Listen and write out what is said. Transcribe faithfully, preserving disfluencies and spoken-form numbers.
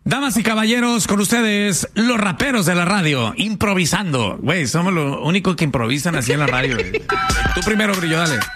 Damas y caballeros, con ustedes, los raperos de la radio, improvisando. Güey, somos los únicos que improvisan así en la radio. Güey. Tú primero, Brillo, dale.